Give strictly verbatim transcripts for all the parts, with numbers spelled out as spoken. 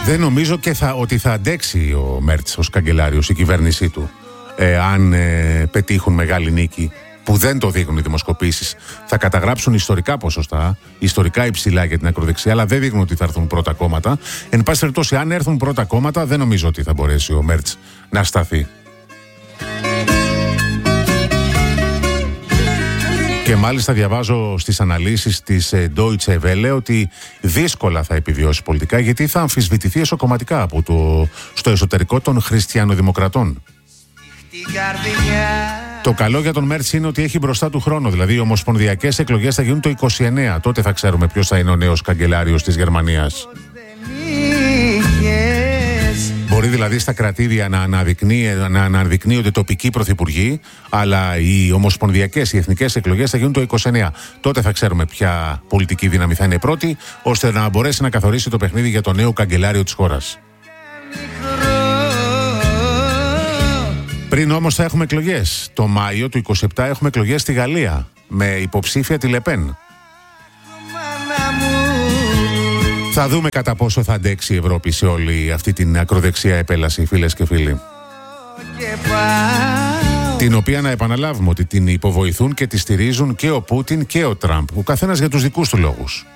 Δεν νομίζω και θα, ότι θα αντέξει ο Μέρτς ως καγκελάριος, η κυβέρνησή του, ε, αν ε, πετύχουν μεγάλη νίκη, που δεν το δείχνουν οι δημοσκοπήσεις. Θα καταγράψουν ιστορικά ποσοστά, ιστορικά υψηλά για την ακροδεξιά, αλλά δεν δείχνουν ότι θα έρθουν πρώτα κόμματα. Εν πάση περιπτώσει, αν έρθουν πρώτα κόμματα, δεν νομίζω ότι θα μπορέσει ο Μέρτς να σταθεί. Και μάλιστα διαβάζω στις αναλύσεις της Deutsche Welle ότι δύσκολα θα επιβιώσει πολιτικά, γιατί θα αμφισβητηθεί εσωκομματικά από το, στο εσωτερικό των χριστιανοδημοκρατών. Το καλό για τον Μέρτς είναι ότι έχει μπροστά του χρόνο, δηλαδή οι ομοσπονδιακές εκλογές θα γίνουν το είκοσι εννέα. Τότε θα ξέρουμε ποιος θα είναι ο νέος καγκελάριος της Γερμανίας. Μπορεί δηλαδή στα κρατήδια να, αναδεικνύει, να αναδεικνύονται τοπικοί πρωθυπουργοί, αλλά οι ομοσπονδιακές, οι εθνικές εκλογές θα γίνουν το είκοσι εννέα. Τότε θα ξέρουμε ποια πολιτική δύναμη θα είναι πρώτη, ώστε να μπορέσει να καθορίσει το παιχνίδι για το νέο καγκελάριο της χώρας. Πριν όμως θα έχουμε εκλογές. Το Μάιο του είκοσι επτά έχουμε εκλογές στη Γαλλία, με υποψήφια τη Λεπέν. Θα δούμε κατά πόσο θα αντέξει η Ευρώπη σε όλη αυτή την ακροδεξιά επέλαση, φίλες και φίλοι. Την οποία, να επαναλάβουμε, ότι την υποβοηθούν και τη στηρίζουν και ο Πούτιν και ο Τραμπ, ο καθένας για τους δικούς του λόγους.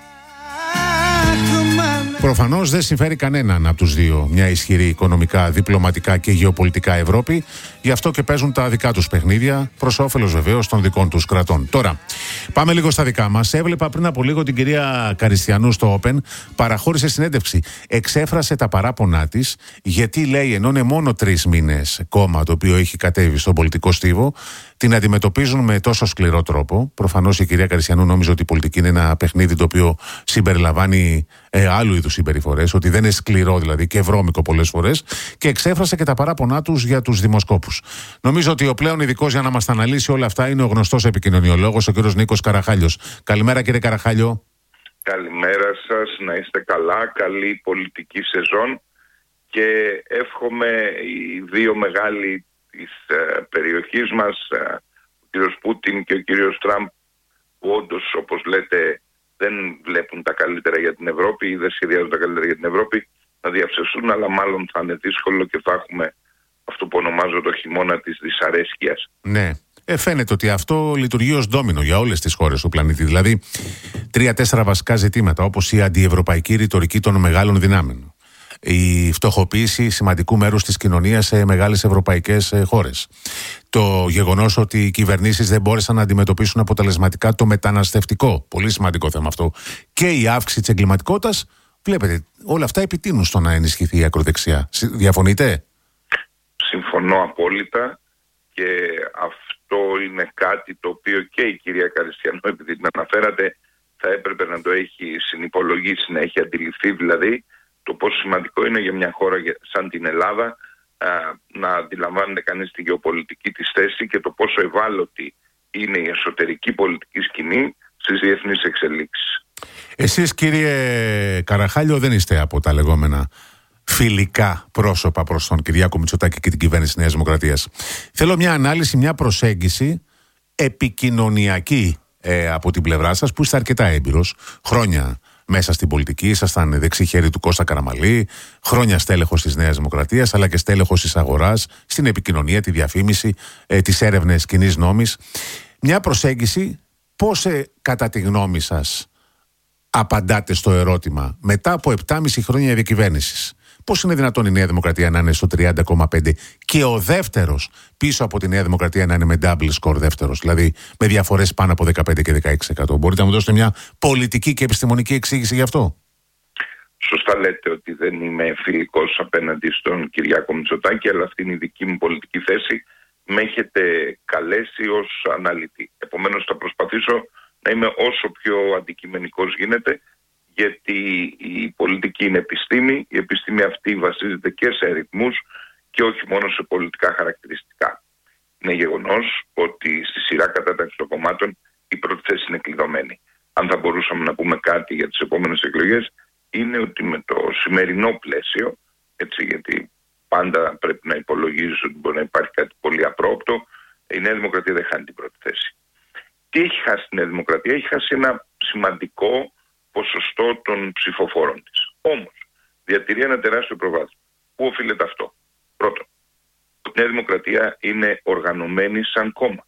Προφανώς δεν συμφέρει κανέναν από τους δύο μια ισχυρή οικονομικά, διπλωματικά και γεωπολιτικά Ευρώπη, γι' αυτό και παίζουν τα δικά τους παιχνίδια, προς όφελος βεβαίως των δικών τους κρατών. Τώρα, πάμε λίγο στα δικά μας. Έβλεπα πριν από λίγο την κυρία Καριστιανού στο Open, παραχώρησε συνέντευξη. Εξέφρασε τα παράπονά της, γιατί λέει, ενώ είναι μόνο τρεις μήνες κόμμα το οποίο έχει κατέβει στον πολιτικό στίβο, την αντιμετωπίζουν με τόσο σκληρό τρόπο. Προφανώς η κυρία Καριστιανού νόμιζε ότι η πολιτική είναι ένα παιχνίδι το οποίο συμπεριλαμβάνει ε, άλλου είδους συμπεριφορές, ότι δεν είναι σκληρό δηλαδή και βρώμικο πολλές φορές, και εξέφρασε και τα παράπονά τους για τους δημοσκόπους. Νομίζω ότι ο πλέον ειδικός για να μας τα αναλύσει όλα αυτά είναι ο γνωστός επικοινωνιολόγος, ο κύριος Νίκος Καραχάλιος. Καλημέρα, κύριε Καραχάλιο. Καλημέρα σας, να είστε καλά, καλή πολιτική σεζόν, και εύχομαι οι δύο μεγάλοι της ε, περιοχής μας, ε, ο κύριος Πούτιν και ο κύριος Τραμπ, που όντως, όπως λέτε, δεν βλέπουν τα καλύτερα για την Ευρώπη ή δεν σχεδιάζουν τα καλύτερα για την Ευρώπη, να διαψευστούν, αλλά μάλλον θα είναι δύσκολο και θα έχουμε αυτό που ονομάζω το χειμώνα της δυσαρέσκειας. Ναι. Ε, φαίνεται ότι αυτό λειτουργεί ως ντόμινο για όλες τις χώρες του πλανήτη. Δηλαδή, τρία-τέσσερα βασικά ζητήματα, όπως η αντιευρωπαϊκή ρητορική των μεγάλων δυνάμεων, η φτωχοποίηση σημαντικού μέρους της κοινωνίας σε μεγάλες ευρωπαϊκές χώρες, το γεγονός ότι οι κυβερνήσεις δεν μπόρεσαν να αντιμετωπίσουν αποτελεσματικά το μεταναστευτικό, πολύ σημαντικό θέμα αυτό, και η αύξηση της εγκληματικότητας. Βλέπετε, όλα αυτά επιτείνουν στο να ενισχυθεί η ακροδεξιά. Διαφωνείτε? Συμφωνώ απόλυτα, και αυτό είναι κάτι το οποίο και η κυρία Καριστιανού, επειδή την αναφέρατε, θα έπρεπε να το έχει συνυπολογίσει, να έχει αντιληφθεί δηλαδή το πόσο σημαντικό είναι για μια χώρα σαν την Ελλάδα α, να αντιλαμβάνεται κανείς τη γεωπολιτική της θέση και το πόσο ευάλωτη είναι η εσωτερική πολιτική σκηνή στις διεθνείς εξελίξεις. Εσείς, κύριε Καραχάλιο, δεν είστε από τα λεγόμενα φιλικά πρόσωπα προς τον Κυριάκο Μητσοτάκη και την κυβέρνηση Νέας Δημοκρατίας. Θέλω μια ανάλυση, μια προσέγγιση επικοινωνιακή ε, από την πλευρά σας, που είστε αρκετά έμπειρος, χρόνια μέσα στην πολιτική, ήσασταν δεξί χέρι του Κώστα Καραμαλή, χρόνια στέλεχος της Νέας Δημοκρατίας, αλλά και στέλεχος της αγοράς, στην επικοινωνία, τη διαφήμιση, ε, τις έρευνες κοινής νόμης. Μια προσέγγιση, πώς ε, κατά τη γνώμη σας απαντάτε στο ερώτημα, μετά από επτάμιση χρόνια διακυβέρνησης, πώς είναι δυνατόν η Νέα Δημοκρατία να είναι στο τριάντα κόμμα πέντε και ο δεύτερος πίσω από τη Νέα Δημοκρατία να είναι με double score δεύτερος, δηλαδή με διαφορές πάνω από δεκαπέντε και δεκαέξι τοις εκατό. Μπορείτε να μου δώσετε μια πολιτική και επιστημονική εξήγηση γι' αυτό? Σωστά λέτε ότι δεν είμαι φιλικός απέναντι στον Κυριάκο Μητσοτάκη, αλλά αυτή είναι η δική μου πολιτική θέση. Με έχετε καλέσει ως αναλυτή. Επομένως θα προσπαθήσω να είμαι όσο πιο αντικειμενικός γίνεται, γιατί η πολιτική είναι επιστήμη. Η επιστήμη αυτή βασίζεται και σε αριθμούς και όχι μόνο σε πολιτικά χαρακτηριστικά. Είναι γεγονός ότι στη σειρά κατάταξη των κομμάτων η πρώτη θέση είναι κλειδωμένη. Αν θα μπορούσαμε να πούμε κάτι για τις επόμενες εκλογές, είναι ότι με το σημερινό πλαίσιο, έτσι, γιατί πάντα πρέπει να υπολογίζεις ότι μπορεί να υπάρχει κάτι πολύ απρόοπτο, η Νέα Δημοκρατία δεν χάνει την πρώτη θέση. Τι έχει χάσει η Νέα Δημοκρατία? Έχει χάσει ένα σημαντικό ποσοστό των ψηφοφόρων της. Όμως, διατηρεί ένα τεράστιο προβάδισμα. Πού οφείλεται αυτό? Πρώτον, η Νέα Δημοκρατία είναι οργανωμένη σαν κόμμα.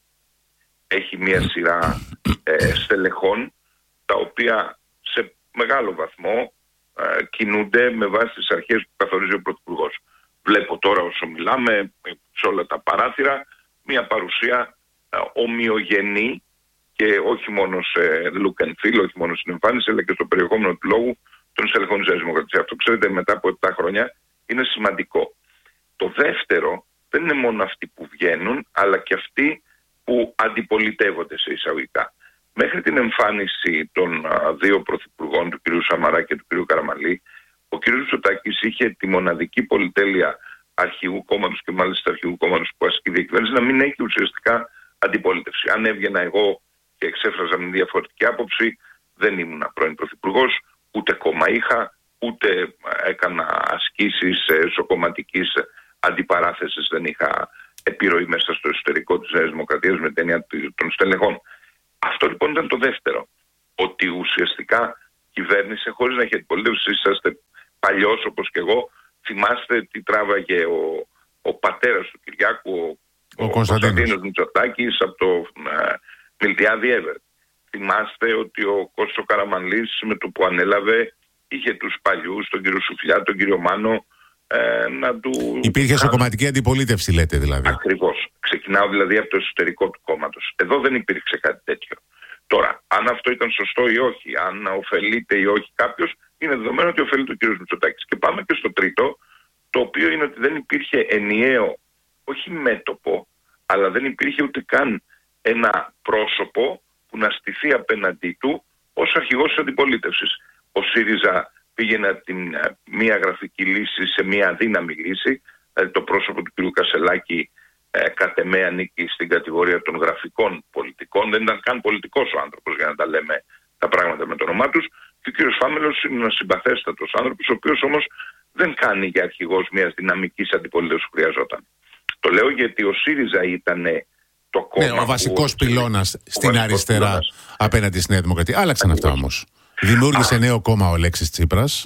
Έχει μια σειρά ε, στελεχών τα οποία σε μεγάλο βαθμό ε, κινούνται με βάση τις αρχές που καθορίζει ο Πρωθυπουργός. Βλέπω τώρα όσο μιλάμε σε όλα τα παράθυρα μια παρουσία ε, ομοιογενή και όχι μόνο σε look and feel, όχι μόνο στην εμφάνιση, αλλά και στο περιεχόμενο του λόγου των στελεχών της Νέας Δημοκρατίας. Αυτό, ξέρετε, μετά από επτά χρόνια είναι σημαντικό. Το δεύτερο δεν είναι μόνο αυτοί που βγαίνουν, αλλά και αυτοί που αντιπολιτεύονται σε εισαγωγικά. Μέχρι την εμφάνιση των α, δύο πρωθυπουργών, του κ. Σαμαρά και του κ. Καραμανλή, ο κ. Μητσοτάκης είχε τη μοναδική πολυτέλεια αρχηγού κόμματος και μάλιστα αρχηγού κόμματος που ασκεί διακυβέρνηση να μην έχει ουσιαστικά αντιπολίτευση. Αν έβγαινα εγώ και εξέφραζα μια διαφορετική άποψη, δεν ήμουν πρώην πρωθυπουργός, ούτε κόμμα είχα, ούτε έκανα ασκήσεις εσωκομματικής αντιπαράθεσης, δεν είχα επιρροή μέσα στο εσωτερικό της Νέας Δημοκρατίας με την έννοια των στελεχών. Αυτό λοιπόν ήταν το δεύτερο. Ότι ουσιαστικά κυβέρνησε χωρίς να έχει αντιπολίτευση. Είσαστε παλιός όπως και εγώ. Θυμάστε τι τράβαγε ο, ο πατέρας του Κυριάκου, ο, ο, ο Κωνσταντίνος Μητσοτάκης, από το ε, Μιλτιάδη Εύερ. Θυμάστε ότι ο Κώστος Καραμανλής με το που ανέλαβε είχε τους παλιούς, τον κύριο Σουφλιά, τον κύριο Μάνο, ε, να του... Υπήρχε σοκομματική αντιπολίτευση, λέτε δηλαδή. Ακριβώς. Ξεκινάω δηλαδή από το εσωτερικό του κόμματος. Εδώ δεν υπήρξε κάτι τέτοιο. Τώρα, αν αυτό ήταν σωστό ή όχι, αν ωφελείται ή όχι κάποιος, είναι δεδομένο ότι ωφελείται ο κύριος Μητσοτάκης. Και πάμε και στο τρίτο, το οποίο είναι ότι δεν υπήρχε ενιαίο, όχι μέτωπο, αλλά δεν υπήρχε ούτε καν ένα πρόσωπο που να στηθεί απέναντί του ως αρχηγός της αντιπολίτευσης. Ο ΣΥΡΙΖΑ πήγαινε από την μία γραφική λύση σε μία αδύναμη λύση, δηλαδή το πρόσωπο του κ. Κασελάκη ε, κατ' εμέ ανήκει στην κατηγορία των γραφικών πολιτικών, δεν ήταν καν πολιτικός ο άνθρωπος για να τα λέμε τα πράγματα με το όνομά τους, και ο κ. Φάμελος είναι ένας συμπαθέστατος άνθρωπος, ο οποίος όμως δεν κάνει για αρχηγός μιας δυναμικής αντιπολίτευσης που χρειαζόταν. Το λέω γιατί ο ΣΥΡΙΖΑ ήταν το κόμμα. Ναι, ο βασικός πυλώνας στην αριστερά πυλώνας. Απέναντι στη Νέα Δημοκρατία. Άλλαξαν αυτά όμως. Δημιούργησε Α. νέο κόμμα ο Αλέξης Τσίπρας.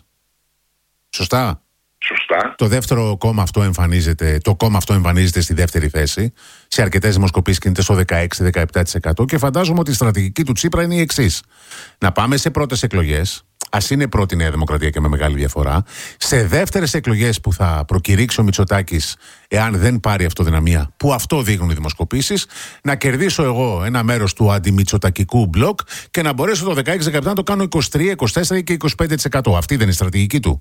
Σωστά. Σωστά. Το δεύτερο κόμμα αυτό εμφανίζεται, το κόμμα αυτό εμφανίζεται στη δεύτερη θέση. Σε αρκετές δημοσκοπήσεις κινείται στο δεκαέξι με δεκαεπτά τοις εκατό και φαντάζομαι ότι η στρατηγική του Τσίπρα είναι η εξής. Να πάμε σε πρώτες εκλογές. Ας είναι πρώτη η Νέα Δημοκρατία και με μεγάλη διαφορά. Σε δεύτερες εκλογές που θα προκηρύξει ο Μητσοτάκης, εάν δεν πάρει αυτοδυναμία, που αυτό δείχνουν οι δημοσκοπήσεις, να κερδίσω εγώ ένα μέρος του αντιμητσοτακικού μπλοκ και να μπορέσω το δεκαέξι δεκαεπτά να το κάνω είκοσι τρία, είκοσι τέσσερα και είκοσι πέντε τοις εκατό. Αυτή δεν είναι η στρατηγική του.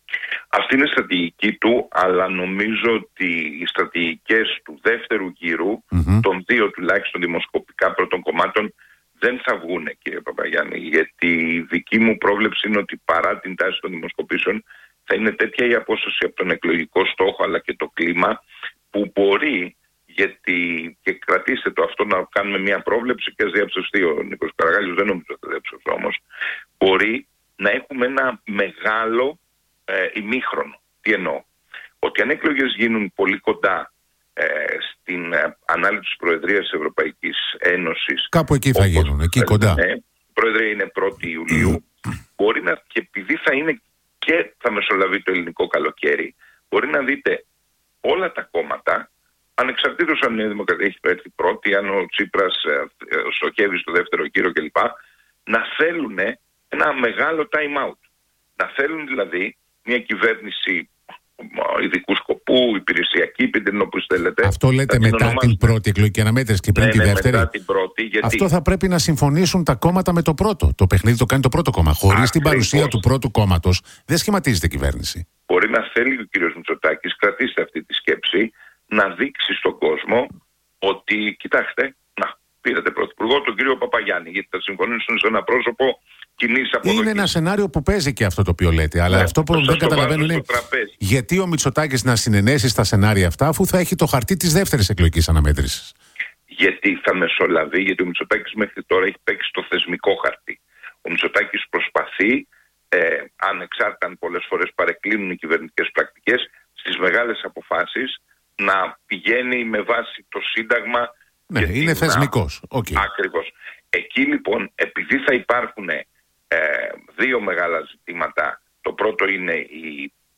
Αυτή είναι η στρατηγική του, αλλά νομίζω ότι οι στρατηγικές του δεύτερου γύρου, mm-hmm. των δύο τουλάχιστον δημοσκοπικά πρώτων κομμάτων, δεν θα βγουν, κύριε Παπαγιάννη, γιατί η δική μου πρόβλεψη είναι ότι παρά την τάση των δημοσκοπήσεων θα είναι τέτοια η απόσταση από τον εκλογικό στόχο αλλά και το κλίμα που μπορεί, γιατί, και κρατήστε το αυτό να κάνουμε μια πρόβλεψη και ας διαψευστεί ο Νίκος Καραγάλιος, δεν νομίζω ότι θα διαψευστεί όμως, μπορεί να έχουμε ένα μεγάλο ε, ημίχρονο. Τι εννοώ? Ότι αν εκλογές γίνουν πολύ κοντά Ε, στην ε, ανάληψη της Προεδρίας της Ευρωπαϊκής Ένωσης, κάπου εκεί θα γίνουν, εκεί κοντά. Ναι, η Προεδρία είναι πρώτη Ιουλίου. Μπορεί να, και επειδή θα είναι και θα μεσολαβεί το ελληνικό καλοκαίρι, μπορεί να δείτε όλα τα κόμματα, ανεξαρτήτως αν η Δημοκρατία έχει έρθει πρώτη, αν ο Τσίπρας ε, ε, στοχεύει στο δεύτερο γύρο κλπ, να θέλουν ένα μεγάλο time out. Να θέλουν δηλαδή μια κυβέρνηση ειδικού σκοπού, υπηρεσιακή, πείτε όπως θέλετε. Αυτό λέτε μετά ονομάζουμε... την πρώτη εκλογική αναμέτρηση και πριν ναι, τη ναι, δεύτερη. Μετά την πρώτη, γιατί... Αυτό θα πρέπει να συμφωνήσουν τα κόμματα με το πρώτο. Το παιχνίδι το κάνει το πρώτο κόμμα. Χωρίς την παρουσία του πρώτου κόμματος δεν σχηματίζεται κυβέρνηση. Μπορεί να θέλει ο κ. Μητσοτάκης, κρατήστε αυτή τη σκέψη, να δείξει στον κόσμο ότι, κοιτάξτε, να πήρατε πρωθυπουργό τον κύριο Παπαγιάννη, γιατί θα συμφωνήσουν σε ένα πρόσωπο. Είναι ένα σενάριο που παίζει και αυτό το οποίο λέτε. Αλλά ναι, αυτό που δεν καταλαβαίνω είναι γιατί ο Μητσοτάκης να συνενέσει στα σενάρια αυτά, αφού θα έχει το χαρτί της δεύτερης εκλογικής αναμέτρησης. Γιατί θα μεσολαβεί, γιατί ο Μητσοτάκης μέχρι τώρα έχει παίξει το θεσμικό χαρτί. Ο Μητσοτάκης προσπαθεί, ε, ανεξάρτητα αν πολλές φορές παρεκκλίνουν οι κυβερνητικές πρακτικές, στις μεγάλες αποφάσεις να πηγαίνει με βάση το Σύνταγμα. Ναι, είναι θεσμικός. Okay. Ακριβώς. Εκεί λοιπόν, επειδή θα υπάρχουν Ε, δύο μεγάλα ζητήματα. Το πρώτο είναι η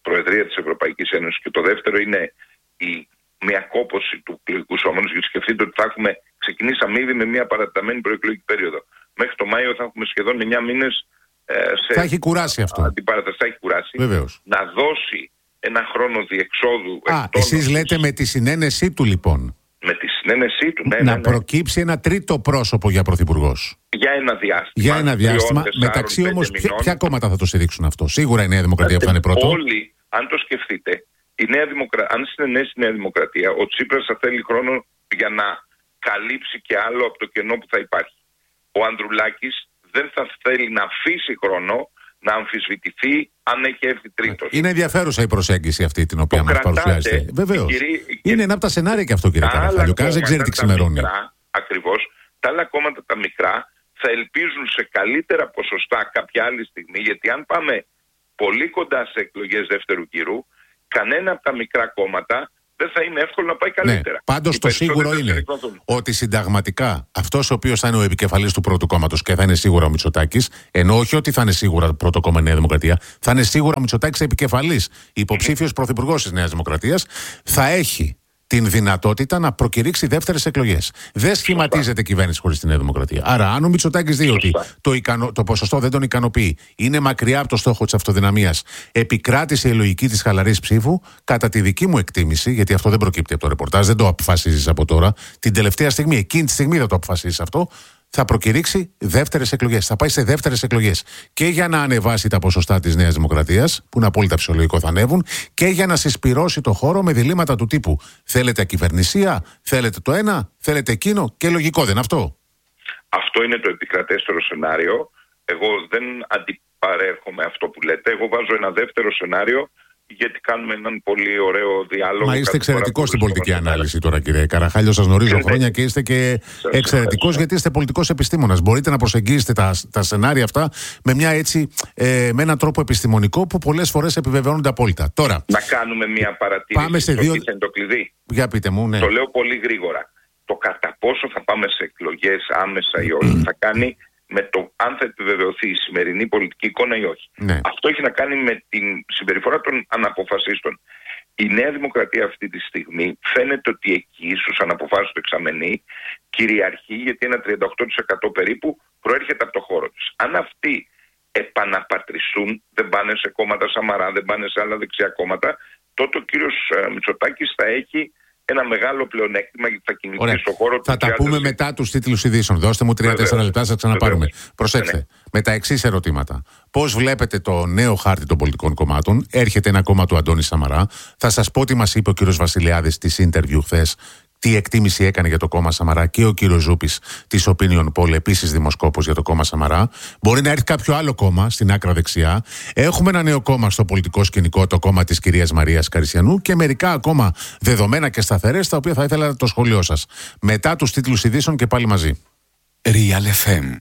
Προεδρία της Ευρωπαϊκής Ένωσης, και το δεύτερο είναι η, μια κόπωση του εκλογικού σώματος. Γιατί σκεφτείτε ότι θα έχουμε, ξεκινήσαμε ήδη με μια παρατεταμένη προεκλογική περίοδο. Μέχρι το Μάιο θα έχουμε σχεδόν εννιά μήνες ε, σε. Θα έχει κουράσει αυτό. Αντιπαράταση, θα έχει κουράσει. Βεβαίως. Να δώσει ένα χρόνο διεξόδου. Α, εσείς λέτε με τη συνένεσή του λοιπόν. Με τη συνένεσή του, ναι. Να ναι, ναι. προκύψει ένα τρίτο πρόσωπο για πρωθυπουργός. Για ένα διάστημα. Για ένα διάστημα. τριών, Μεταξύ όμως, ποια, ποια κόμματα θα το στηρίξουν αυτό? Σίγουρα η Νέα Δημοκρατία που θα είναι πρώτο. Όλοι, αν το σκεφτείτε, η Νέα Δημοκρα... αν συνενέσει η Νέα Δημοκρατία, ο Τσίπρας θα θέλει χρόνο για να καλύψει και άλλο από το κενό που θα υπάρχει. Ο Ανδρουλάκης δεν θα θέλει να αφήσει χρόνο να αμφισβητηθεί αν έχει έρθει τρίτος. Είναι ενδιαφέρουσα η προσέγγιση αυτή την οποία μας παρουσιάζεται. Βεβαίως. Είναι ένα από τα σενάρια και αυτό, κύριε Καραχάλιο. Κανένας δεν ξέρει τι ξημερώνει. Ακριβώς. Τα άλλα κόμματα τα μικρά θα ελπίζουν σε καλύτερα ποσοστά κάποια άλλη στιγμή, γιατί αν πάμε πολύ κοντά σε εκλογές δεύτερου γύρου, κανένα από τα μικρά κόμματα δεν θα είναι εύκολο να πάει καλύτερα. Ναι, πάντως το σίγουρο είναι ότι συνταγματικά αυτός ο οποίος θα είναι ο επικεφαλής του πρώτου κόμματος, και θα είναι σίγουρα ο Μητσοτάκης, ενώ όχι ότι θα είναι σίγουρα πρώτο κόμμα Νέα Δημοκρατία, θα είναι σίγουρα ο Μητσοτάκης επικεφαλής, υποψήφιος πρωθυπουργός της Νέας Δημοκρατίας, θα έχει την δυνατότητα να προκηρύξει δεύτερες εκλογές. Δεν σχηματίζεται κυβέρνηση χωρίς τη Νέα Δημοκρατία. Άρα, αν ο Μητσοτάκης δει ότι το, ικανο, το ποσοστό δεν τον ικανοποιεί, είναι μακριά από το στόχο της αυτοδυναμίας, επικράτησε η λογική της χαλαρής ψήφου, κατά τη δική μου εκτίμηση, γιατί αυτό δεν προκύπτει από το ρεπορτάζ, δεν το αποφασίζεις από τώρα, την τελευταία στιγμή, εκείνη τη στιγμή θα το αποφασίσεις αυτό, θα προκηρύξει δεύτερες εκλογές. Θα πάει σε δεύτερες εκλογές. Και για να ανεβάσει τα ποσοστά της Νέας Δημοκρατίας, που είναι απόλυτα φυσιολογικό θα ανέβουν, και για να συσπυρώσει το χώρο με διλήμματα του τύπου. Θέλετε ακυβερνησία, θέλετε το ένα, θέλετε εκείνο, και λογικό δεν είναι αυτό? Αυτό είναι το επικρατέστερο σενάριο. Εγώ δεν αντιπαρέρχομαι αυτό που λέτε. Εγώ βάζω ένα δεύτερο σενάριο, γιατί κάνουμε έναν πολύ ωραίο διάλογο. Μα είστε εξαιρετικός στην πολιτική ανάλυση τώρα, κύριε Καραχάλιο. Σας γνωρίζω Ξέρετε. χρόνια και είστε και εξαιρετικός, γιατί είστε πολιτικός επιστήμονας. Μπορείτε να προσεγγίσετε τα, τα σενάρια αυτά με, μια έτσι, ε, με έναν τρόπο επιστημονικό που πολλές φορές επιβεβαιώνονται απόλυτα. Τώρα, να κάνουμε μια παρατήρηση. Πάμε σε δύο. Το κλειδί. Για πείτε μου, ναι. Το λέω πολύ γρήγορα. Το κατά πόσο θα πάμε σε εκλογές άμεσα ή όχι θα κάνει με το αν θα επιβεβαιωθεί η σημερινή πολιτική εικόνα ή όχι. Ναι. Αυτό έχει να κάνει με την συμπεριφορά των αναποφασίστων. Η Νέα Δημοκρατία αυτή τη στιγμή φαίνεται ότι εκεί στους αναποφάσεις του εξαμενή κυριαρχεί, γιατί ένα τριάντα οκτώ τοις εκατό περίπου προέρχεται από το χώρο της. Αν αυτοί επαναπατριστούν, δεν πάνε σε κόμματα Σαμαρά, δεν πάνε σε άλλα δεξιά κόμματα, τότε ο κύριος Μητσοτάκης θα έχει ένα μεγάλο πλεονέκτημα, γιατί θα κινηθεί Ωραία. στον χώρο του. Θα τα πούμε μετά τους τίτλους ειδήσεων. Δώστε μου τρία τέσσερα λεπτά, θα ξαναπάρουμε. Προσέξτε, ναι. με τα εξής ερωτήματα. Πώς βλέπετε το νέο χάρτη των πολιτικών κομμάτων? Έρχεται ένα κόμμα του Αντώνη Σαμαρά. Θα σας πω τι μας είπε ο κύριος Βασιλιάδης στη interview χθες. Τι εκτίμηση έκανε για το κόμμα Σαμαρά, και ο κύριος Ζούπης της Opinion Poll, επίσης δημοσκόπος για το κόμμα Σαμαρά. Μπορεί να έρθει κάποιο άλλο κόμμα στην άκρα δεξιά. Έχουμε ένα νέο κόμμα στο πολιτικό σκηνικό, το κόμμα της κυρίας Μαρίας Καρισιανού, και μερικά ακόμα δεδομένα και σταθερές, τα οποία θα ήθελα το σχολείο σας. Μετά τους τίτλους ειδήσεων και πάλι μαζί. Real εφ εμ.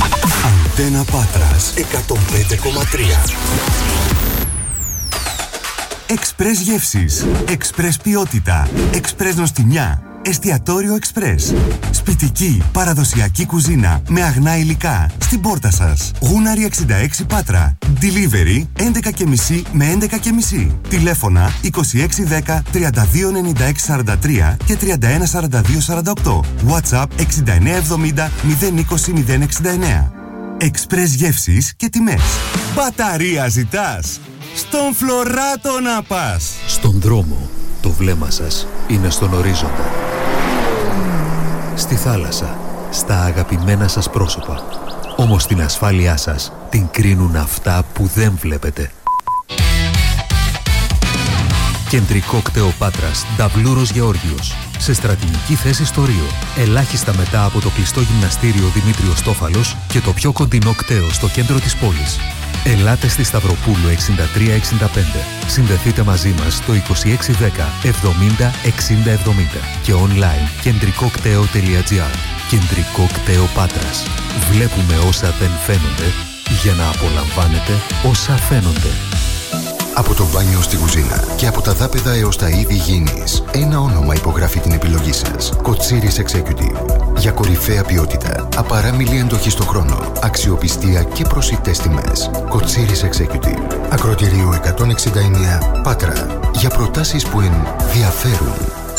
Αντένα Πάτρας εκατόν πέντε κόμμα τρία. Εξπρές γεύσεις, εξπρές ποιότητα, εξπρές νοστιμιά, εστιατόριο εξπρές. Σπιτική, παραδοσιακή κουζίνα με αγνά υλικά στην πόρτα σας. Γούναρη εξήντα έξι Πάτρα. Delivery έντεκα και μισή με έντεκα και μισή. Τηλέφωνα είκοσι έξι δέκα τριάντα δύο ενενήντα έξι σαράντα τρία και τριάντα ένα σαράντα δύο σαράντα οκτώ. WhatsApp εξήντα εννέα εβδομήντα μηδέν είκοσι μηδέν εξήντα εννέα. Εξπρές γεύσεις και τιμές. Μπαταρία ζητάς? Στον Φλωράτο να πας. Στον δρόμο το βλέμμα σας είναι στον ορίζοντα. Στη θάλασσα, στα αγαπημένα σας πρόσωπα. Όμως την ασφάλειά σας την κρίνουν αυτά που δεν βλέπετε. Κεντρικό κτέο Πάτρας, Νταβλούρος Γεώργιος. Σε στρατηγική θέση στο Ρίο. Ελάχιστα μετά από το κλειστό γυμναστήριο Δημήτριος Τόφαλος και το πιο κοντινό κτέο στο κέντρο της πόλης. Ελάτε στη Σταυροπούλου εξήντα τρία εξήντα πέντε. Συνδεθείτε μαζί μας στο είκοσι έξι δέκα εβδομήντα εξήντα εβδομήντα και online κεντρικοκτέο τελεία τζι άρ. Κεντρικό κτέο Πάτρας. Βλέπουμε όσα δεν φαίνονται για να απολαμβάνετε όσα φαίνονται. Από το μπάνιο στη κουζίνα και από τα δάπεδα έως τα είδη υγιεινής, ένα όνομα υπογράφει την επιλογή σας. Κοτσίρις Executive. Για κορυφαία ποιότητα, απαράμιλη αντοχή στο χρόνο, αξιοπιστία και προσιτές τιμές. Κοτσίρις Executive. Ακροτηρίου εκατόν εξήντα εννέα Πάτρα. Για προτάσεις που ενδιαφέρουν.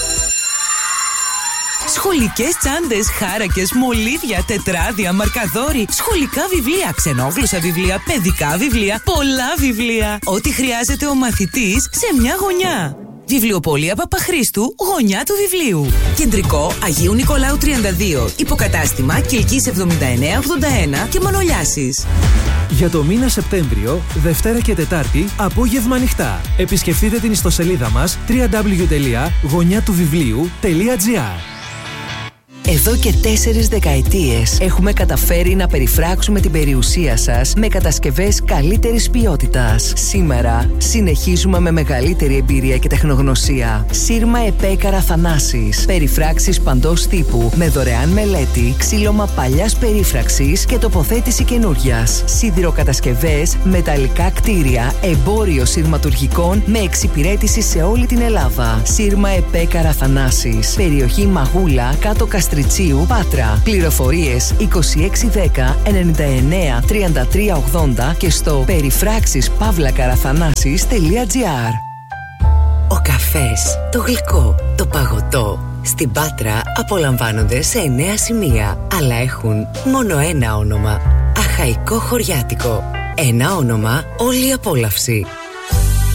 Σχολικές τσάντες, χάρακες, μολύβια, τετράδια, μαρκαδόροι, σχολικά βιβλία, ξενόγλωσσα βιβλία, παιδικά βιβλία, πολλά βιβλία. Ό,τι χρειάζεται ο μαθητής σε μια γωνιά. Βιβλιοπωλεία Παπαχρήστου, γωνιά του βιβλίου. Κεντρικό Αγίου Νικολάου τριάντα δύο. Υποκατάστημα Κιλκής εβδομήντα εννέα ογδόντα ένα και Μανολιάσης. Για το μήνα Σεπτέμβριο, Δευτέρα και Τετάρτη, απόγευμα ανοιχτά. Επισκεφτείτε την ιστοσελίδα μας double-u double-u double-u τελεία γωνιά του βιβλίου τελεία τζι άρ. Εδώ και τέσσερις δεκαετίες έχουμε καταφέρει να περιφράξουμε την περιουσία σας με κατασκευές καλύτερης ποιότητας. Σήμερα συνεχίζουμε με μεγαλύτερη εμπειρία και τεχνογνωσία. Σύρμα ΕΠΕ Καραθανάσης. Περιφράξεις παντός τύπου με δωρεάν μελέτη, ξύλωμα παλιάς περίφραξης και τοποθέτηση καινούριας. Σιδηροκατασκευές, μεταλλικά κτίρια, εμπόριο σειρματουργικών με εξυπηρέτηση σε όλη την Ελλάδα. Σύρμα ΕΠΕ Καραθανάσης. Περιοχή Μαγούλα, κάτω Καστριτσίου, Πάτρα. Πληροφορίες είκοσι έξι δέκα ενενήντα εννέα τριάντα τρία ογδόντα και στο περιφράξεις παύλα καραθανάσης τελεία τζι άρ. Ο καφές, το γλυκό, το παγωτό στην Πάτρα απολαμβάνονται σε εννέα σημεία, αλλά έχουν μόνο ένα όνομα. Αχαϊκό Χωριάτικο. Ένα όνομα, όλη η απόλαυση.